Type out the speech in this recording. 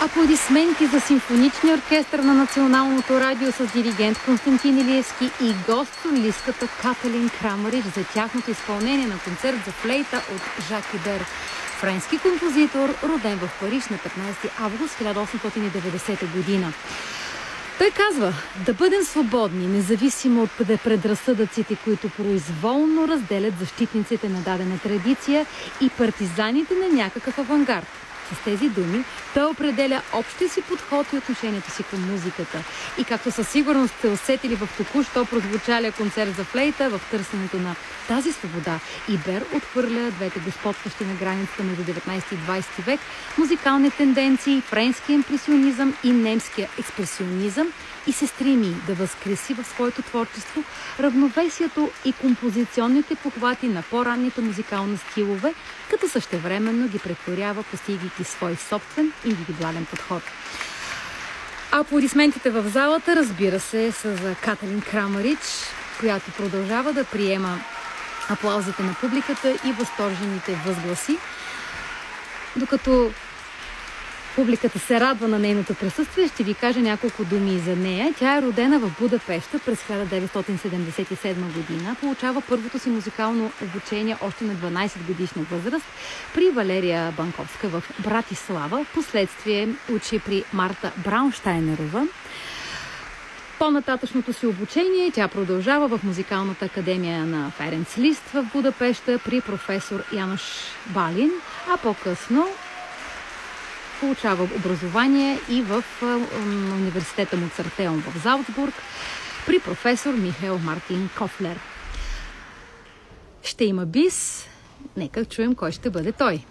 Аплодисменти за симфоничния оркестър на Националното радио с диригент Константин Илиевски и гост-солистката Каталин Крамарич за тяхното изпълнение на концерт за флейта от Жак Ибер, френски композитор, роден в Париж на 15 август 1890 година. Той казва: да бъдем свободни, независимо от предразсъдъците, които произволно разделят защитниците на дадена традиция и партизаните на някакъв авангард. С тези думи той определя общия си подход и отношението си към музиката. И както със сигурност сте усетили в току-що прозвучалия концерт за флейта, в търсенето на тази свобода, Ибер отхвърля двете господстващи на границата между 19 и 20 век музикални тенденции, френския импресионизъм и немския експресионизъм и се стреми да възкреси в своето творчество равновесието и композиционните похвати на по-ранните музикални стилове, като същевременно ги претворява, постигайки свой собствен индивидуален подход. Аплодисментите в залата, разбира се, са за Каталин Крамарич, която продължава да приема аплаузите на публиката и възторжените възгласи, докато публиката се радва на нейното присъствие. Ще ви кажа няколко думи за нея. Тя е родена в Будапеща през 1977 година. Получава първото си музикално обучение още на 12 годишна възраст при Валерия Банковска в Братислава. Впоследствие учи при Марта Браунштайнерова. По-нататъчното си обучение тя продължава в музикалната академия на Ференц Лист в Будапеща при професор Януш Балин, а по-късно получава образование и в университета Моцартеум в Залцбург при професор Михаел Мартин Кофлер. Ще има бис. Нека чуем кой ще бъде той.